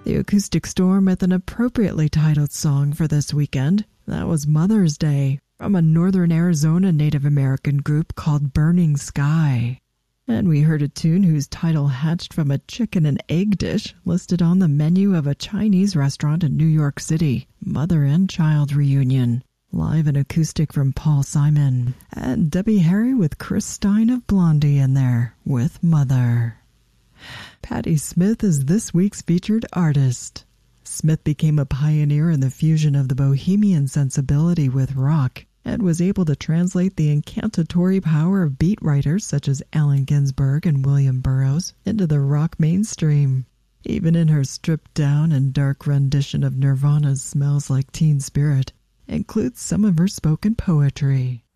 The Acoustic Storm with an appropriately titled song for this weekend. That was Mother's Day from a Northern Arizona Native American group called Burning Sky. And we heard a tune whose title hatched from a chicken and egg dish listed on the menu of a Chinese restaurant in New York City, Mother and Child Reunion. Live and acoustic from Paul Simon. And Debbie Harry with Chris Stein of Blondie in there with Mother. Patti Smith is this week's featured artist. Smith became a pioneer in the fusion of the bohemian sensibility with rock, and was able to translate the incantatory power of beat writers such as Allen Ginsberg and William Burroughs into the rock mainstream. Even in her stripped-down and dark rendition of Nirvana's Smells Like Teen Spirit, includes some of her spoken poetry.